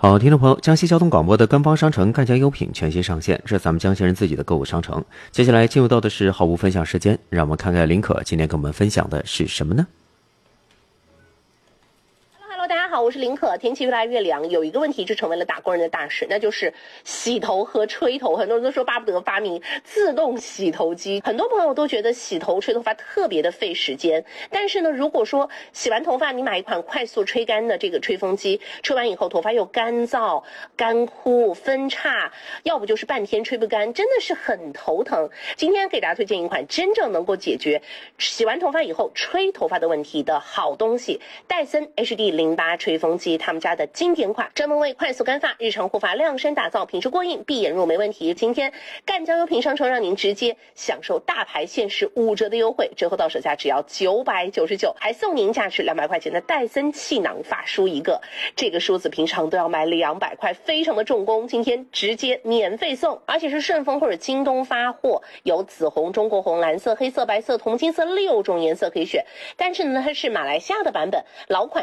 好，听众朋友，江西交通广播的官方商城赣江优品全新上线，是咱们江西人自己的购物商城。接下来进入到的是好物分享时间，让我们看看林可今天跟我们分享的是什么呢？ 大家好，我是林可。天气越来越凉，有一个问题就成为了打工人的大事，那就是洗头和吹头。很多人都说巴不得发明自动洗头机，很多朋友都觉得洗头吹头发特别的费时间。但是呢，如果说洗完头发你买一款快速吹干的这个吹风机，吹完以后头发又干燥、干枯、分叉，要不就是半天吹不干，真的是很头疼。今天给大家推荐一款真正能够解决洗完头发以后吹头发的问题的好东西——戴森 HD08吹风机，他们家的经典款，专门为快速干发、日常护发量身打造，品质过硬，闭眼入没问题。今天赣江优品商城让您直接享受大牌限时5折的优惠，折后到手价只要999，还送您价值200块钱的戴森气囊发梳一个。这个梳子平常都要买200块，非常的重工，今天直接免费送，而且是顺丰或者京东发货，有紫红、中国红、蓝色、黑色、白色、铜金色6种颜色可以选。但是呢，它是马来西亚的版本，老款